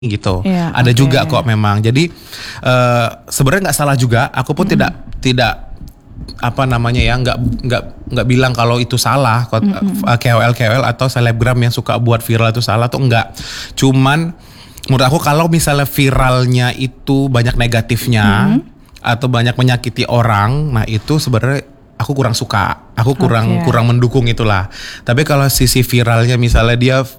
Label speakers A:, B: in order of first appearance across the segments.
A: gitu.
B: Iya,
A: Ada
B: oke.
A: juga kok memang. Jadi sebenarnya nggak salah juga. Aku pun tidak apa namanya ya, nggak bilang kalau itu salah. KOL atau selebgram yang suka buat viral itu salah tuh enggak. Cuman menurut aku kalau misalnya viralnya itu banyak negatifnya atau banyak menyakiti orang, nah itu sebenarnya aku kurang suka. Aku kurang mendukung itulah. Tapi kalau sisi viralnya misalnya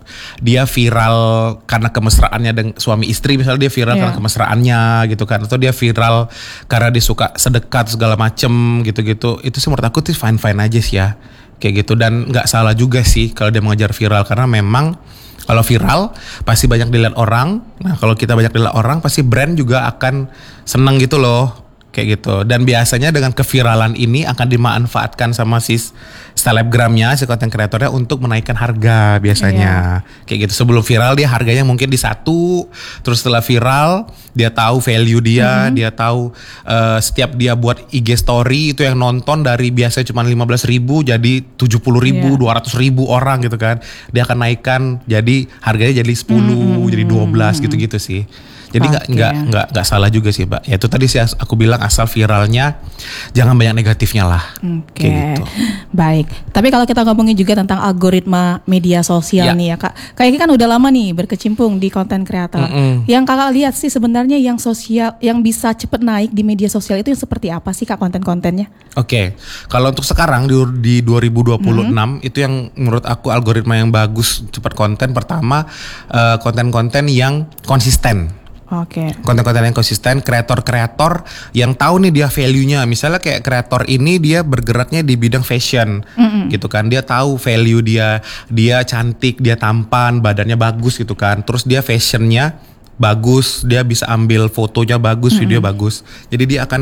A: dia viral karena kemesraannya dengan suami istri, misalnya dia viral karena kemesraannya gitu kan, atau dia viral karena dia suka sedekat segala macem gitu-gitu. Itu sih menurut aku tuh fine-fine aja sih ya. Kayak gitu, dan nggak salah juga sih kalau dia mengejar viral, karena memang kalau viral pasti banyak dilihat orang. Nah, kalau kita banyak dilihat orang pasti brand juga akan seneng gitu loh. Kayak gitu. Dan biasanya dengan keviralan ini akan dimanfaatkan sama si selebgramnya, si content creatornya untuk menaikkan harga biasanya. Kayak gitu. Sebelum viral dia harganya mungkin di 1, terus setelah viral dia tahu value dia, dia tahu setiap dia buat IG story itu yang nonton dari biasanya cuma 15.000 jadi 70.000, 200.000 orang gitu kan. Dia akan naikkan jadi harganya jadi 10, jadi 12 gitu-gitu sih. Jadi nggak salah juga sih, Mbak. Ya itu tadi sih aku bilang, asal viralnya jangan banyak negatifnya lah. Kayak gitu.
B: Baik. Tapi kalau kita ngomongin juga tentang algoritma media sosial nih ya, Kak. Kayaknya kan udah lama nih berkecimpung di konten kreator. Yang Kakak lihat sih sebenarnya yang sosial, yang bisa cepet naik di media sosial itu yang seperti apa sih, Kak, konten-kontennya?
A: Oke. Kalau untuk sekarang di 2026 itu yang menurut aku algoritma yang bagus cepat konten, pertama konten-konten yang konsisten. Konten-konten yang konsisten, kreator-kreator yang tahu nih dia value-nya. Misalnya kayak kreator ini dia bergeraknya di bidang fashion, gitu kan. Dia tahu value dia cantik, dia tampan, badannya bagus gitu kan. Terus dia fashionnya bagus, dia bisa ambil fotonya bagus, video bagus. Jadi dia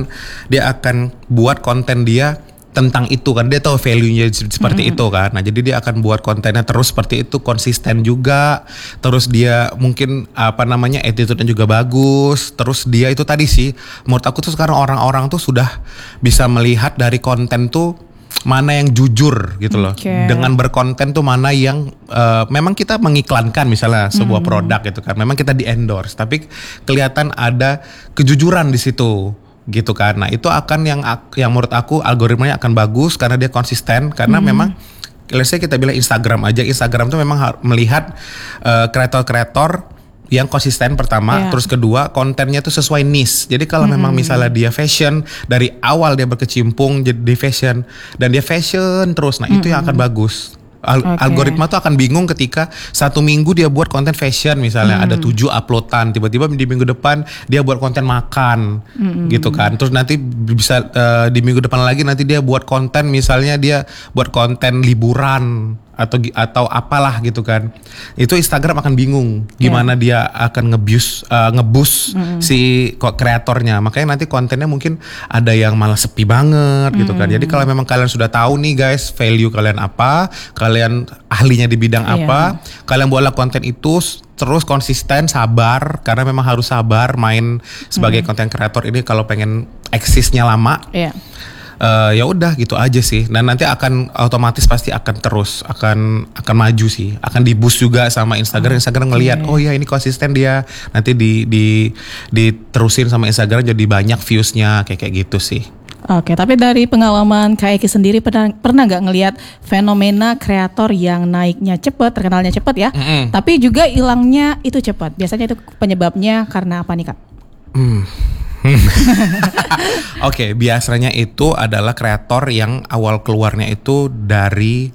A: akan buat konten dia tentang itu kan, dia tahu value-nya seperti itu kan. Nah, jadi dia akan buat kontennya terus seperti itu, konsisten juga. Terus dia mungkin attitude-nya juga bagus. Terus dia itu tadi sih, menurut aku tuh sekarang orang-orang tuh sudah bisa melihat dari konten tuh mana yang jujur gitu loh. Dengan berkonten tuh mana yang memang kita mengiklankan misalnya sebuah produk gitu kan. Memang kita di-endorse, tapi kelihatan ada kejujuran di situ. Gitu kan. Nah, itu akan yang menurut aku algoritmanya akan bagus karena dia konsisten, karena memang let's say kita bilang Instagram aja. Instagram tuh memang melihat kreator-kreator yang konsisten pertama, terus kedua kontennya tuh sesuai niche. Jadi kalau memang misalnya dia fashion, dari awal dia berkecimpung jadi fashion dan dia fashion terus, nah itu yang akan bagus. Algoritma tuh akan bingung ketika 1 minggu dia buat konten fashion misalnya, ada 7 uploadan, tiba-tiba di minggu depan dia buat konten makan, gitu kan. Terus nanti bisa di minggu depan lagi nanti dia buat konten, misalnya dia buat konten liburan atau apalah gitu kan. Itu Instagram akan bingung gimana dia akan ngeboost si kreatornya. Makanya nanti kontennya mungkin ada yang malah sepi banget gitu kan. Jadi kalau memang kalian sudah tahu nih guys value kalian apa, kalian ahlinya di bidang apa, kalian buatlah konten itu terus konsisten, sabar, karena memang harus sabar main sebagai konten kreator ini kalau pengen eksisnya lama. Ya udah gitu aja sih, dan nanti akan otomatis pasti akan terus akan maju sih, akan di boost juga sama Instagram. Instagram ngelihat oh ya ini konsisten dia, nanti diterusin sama Instagram jadi banyak viewsnya kayak gitu sih.
B: Oke, tapi dari pengalaman Kak Eki sendiri pernah nggak ngelihat fenomena kreator yang naiknya cepat, terkenalnya cepat ya, tapi juga hilangnya itu cepat? Biasanya itu penyebabnya karena apa nih, Kak?
A: Oke, biasanya itu adalah kreator yang awal keluarnya itu dari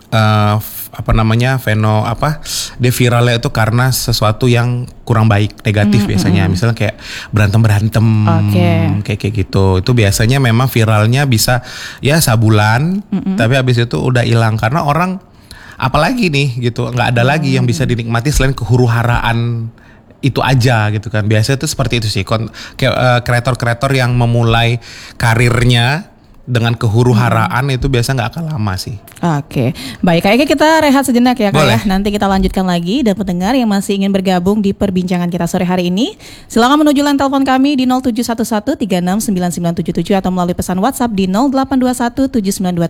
A: dia viralnya itu karena sesuatu yang kurang baik, negatif biasanya. Misalnya kayak berantem kayak gitu. Itu biasanya memang viralnya bisa ya sebulan, tapi habis itu udah hilang karena orang apalagi nih gitu, nggak ada lagi yang bisa dinikmati selain kehuru-haraan itu aja gitu kan. Biasanya tuh seperti itu sih, kreator-kreator yang memulai karirnya dengan kehuru-haraan itu biasa nggak akan lama sih.
B: Oke, baik, kayaknya kita rehat sejenak ya Kak ya. Nanti kita lanjutkan lagi, dan pendengar yang masih ingin bergabung di perbincangan kita sore hari ini, silakan menuju line telepon kami di 0711369977 atau melalui pesan WhatsApp di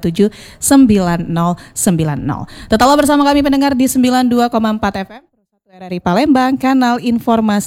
B: 082179279090. Tetaplah bersama kami pendengar di 92,4 FM. RRI Palembang, kanal informasi